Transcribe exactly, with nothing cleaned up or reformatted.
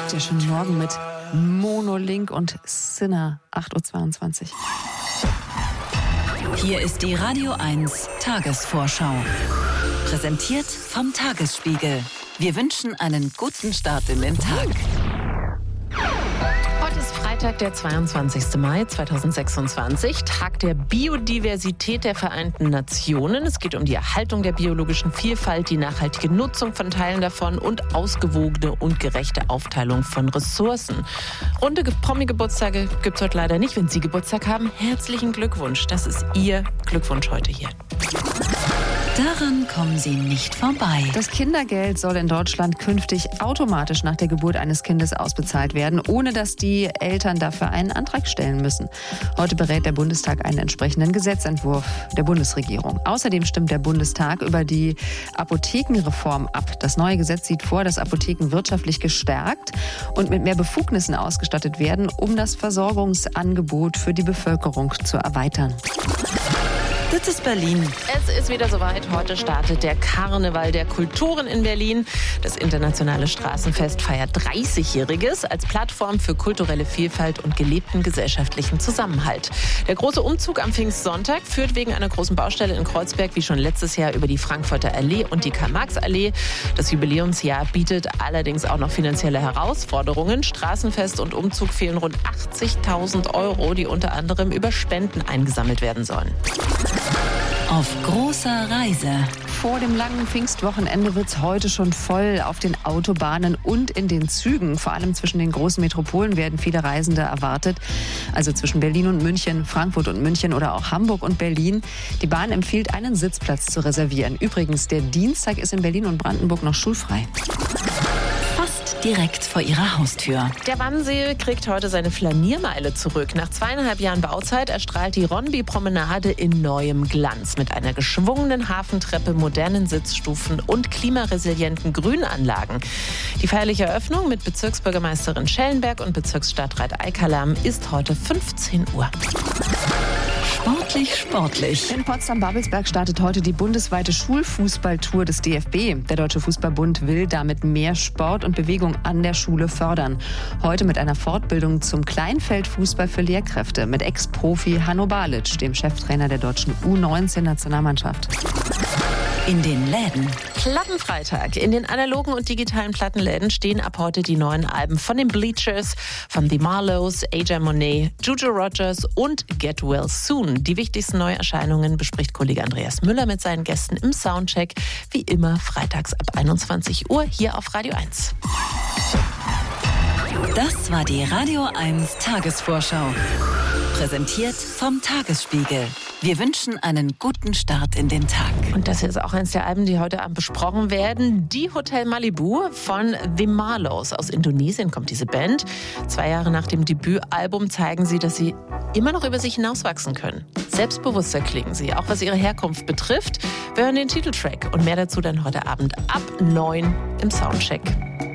Sehr schönen Morgen mit Monolink und Sinner, acht Uhr zweiundzwanzig. Hier ist die Radio eins Tagesvorschau. Präsentiert vom Tagesspiegel. Wir wünschen einen guten Start in den Tag. Heute ist Freitag, der zweiundzwanzigster Mai zweitausendsechsundzwanzig, Tag der Biodiversität der Vereinten Nationen. Es geht um die Erhaltung der biologischen Vielfalt, die nachhaltige Nutzung von Teilen davon und ausgewogene und gerechte Aufteilung von Ressourcen. Runde Promi-Geburtstage gibt es heute leider nicht. Wenn Sie Geburtstag haben, herzlichen Glückwunsch. Das ist Ihr Glückwunsch heute hier. Daran kommen Sie nicht vorbei. Das Kindergeld soll in Deutschland künftig automatisch nach der Geburt eines Kindes ausbezahlt werden, ohne dass die Eltern dafür einen Antrag stellen müssen. Heute berät der Bundestag einen entsprechenden Gesetzentwurf der Bundesregierung. Außerdem stimmt der Bundestag über die Apothekenreform ab. Das neue Gesetz sieht vor, dass Apotheken wirtschaftlich gestärkt und mit mehr Befugnissen ausgestattet werden, um das Versorgungsangebot für die Bevölkerung zu erweitern. Das ist Berlin. Es ist wieder soweit. Heute startet der Karneval der Kulturen in Berlin. Das internationale Straßenfest feiert dreißigjähriges als Plattform für kulturelle Vielfalt und gelebten gesellschaftlichen Zusammenhalt. Der große Umzug am Pfingstsonntag führt wegen einer großen Baustelle in Kreuzberg wie schon letztes Jahr über die Frankfurter Allee und die Karl-Marx-Allee. Das Jubiläumsjahr bietet allerdings auch noch finanzielle Herausforderungen. Straßenfest und Umzug fehlen rund achtzigtausend Euro, die unter anderem über Spenden eingesammelt werden sollen. Auf großer Reise. Vor dem langen Pfingstwochenende wird es heute schon voll auf den Autobahnen und in den Zügen. Vor allem zwischen den großen Metropolen werden viele Reisende erwartet. Also zwischen Berlin und München, Frankfurt und München oder auch Hamburg und Berlin. Die Bahn empfiehlt, einen Sitzplatz zu reservieren. Übrigens, der Dienstag ist in Berlin und Brandenburg noch schulfrei. Fast direkt vor ihrer Haustür. Der Wannsee kriegt heute seine Flaniermeile zurück. Nach zweieinhalb Jahren Bauzeit erstrahlt die Ronnby-Promenade in neuem Glanz. Mit einer geschwungenen Hafentreppe, modernen Sitzstufen und klimaresilienten Grünanlagen. Die feierliche Eröffnung mit Bezirksbürgermeisterin Schellenberg und Bezirksstadtrat Eikalam ist heute fünfzehn Uhr. Sportlich, sportlich. In Potsdam-Babelsberg startet heute die bundesweite Schulfußballtour des D F B. Der Deutsche Fußballbund will damit mehr Sport und Bewegung an der Schule fördern. Heute mit einer Fortbildung zum Kleinfeldfußball für Lehrkräfte mit Ex-Profi Hanno Balic, dem Cheftrainer der deutschen U neunzehn-Nationalmannschaft. In den Läden. Plattenfreitag. In den analogen und digitalen Plattenläden stehen ab heute die neuen Alben von den Bleachers, von The Marlows, A J Monet, Juju Rogers und Get Well Soon. Die wichtigsten Neuerscheinungen bespricht Kollege Andreas Müller mit seinen Gästen im Soundcheck. Wie immer freitags ab einundzwanzig Uhr hier auf Radio eins. Das war die Radio eins Tagesvorschau. Präsentiert vom Tagesspiegel. Wir wünschen einen guten Start in den Tag. Und das hier ist auch eines der Alben, die heute Abend besprochen werden. Die Hotel Malibu von The Marlows. Aus Indonesien kommt diese Band. Zwei Jahre nach dem Debütalbum zeigen sie, dass sie immer noch über sich hinauswachsen können. Selbstbewusster klingen sie, auch was ihre Herkunft betrifft. Wir hören den Titeltrack und mehr dazu dann heute Abend ab neun im Soundcheck.